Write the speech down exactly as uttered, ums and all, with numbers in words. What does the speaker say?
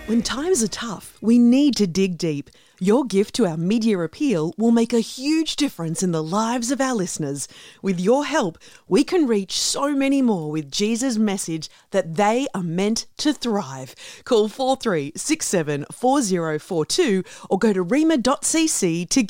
When times are tough, we need to dig deep. Your gift to our Media Appeal will make a huge difference in the lives of our listeners. With your help, we can reach so many more with Jesus' message that they are meant to thrive. Call four three six seven four zero four two or go to rema dot c c to